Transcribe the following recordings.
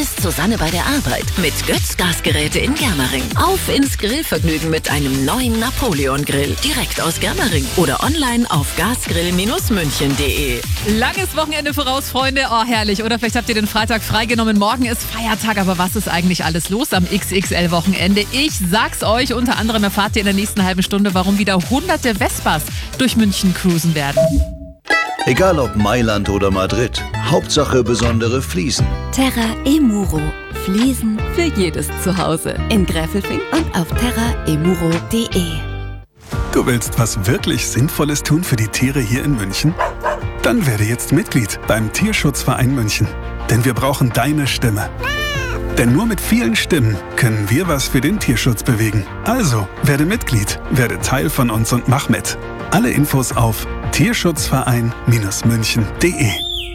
ist Susanne bei der Arbeit mit Götz Gasgeräte in Germering. Auf ins Grillvergnügen mit einem neuen Napoleon-Grill. Direkt aus Germering oder online auf gasgrill-münchen.de. Langes Wochenende voraus, Freunde. Oh, herrlich. Oder vielleicht habt ihr den Freitag freigenommen. Morgen ist Feiertag, aber was ist eigentlich alles los am XXL-Wochenende? Ich sag's euch. Unter anderem erfahrt ihr in der nächsten halben Stunde, warum wieder hunderte Vespas durch München cruisen werden. Egal ob Mailand oder Madrid, Hauptsache besondere Fliesen. Terra Emuro. Fliesen für jedes Zuhause. In Gräfelfing und auf terraemuro.de. Du willst was wirklich Sinnvolles tun für die Tiere hier in München? Dann werde jetzt Mitglied beim Tierschutzverein München. Denn wir brauchen deine Stimme. Denn nur mit vielen Stimmen können wir was für den Tierschutz bewegen. Also, werde Mitglied, werde Teil von uns und mach mit. Alle Infos auf tierschutzverein-münchen.de.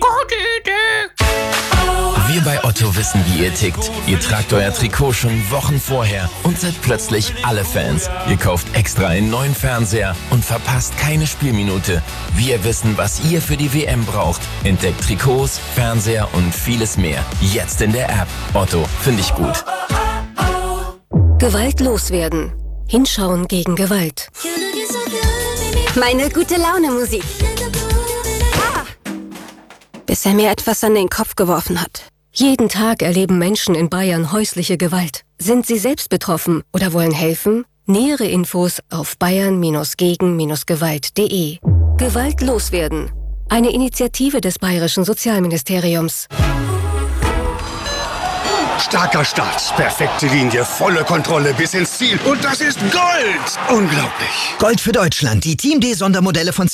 Wir bei Otto wissen, wie ihr tickt. Ihr tragt euer Trikot schon Wochen vorher und seid plötzlich alle Fans. Ihr kauft extra einen neuen Fernseher und verpasst keine Spielminute. Wir wissen, was ihr für die WM braucht. Entdeckt Trikots, Fernseher und vieles mehr. Jetzt in der App. Otto, finde ich gut. Gewalt loswerden. Hinschauen gegen Gewalt. Meine gute Laune Musik. Bis er mir etwas an den Kopf geworfen hat. Jeden Tag erleben Menschen in Bayern häusliche Gewalt. Sind sie selbst betroffen oder wollen helfen? Nähere Infos auf bayern-gegen-gewalt.de. Gewalt loswerden. Eine Initiative des Bayerischen Sozialministeriums. Starker Start, perfekte Linie, volle Kontrolle bis ins Ziel. Und das ist Gold! Unglaublich. Gold für Deutschland. Die Team D-Sondermodelle von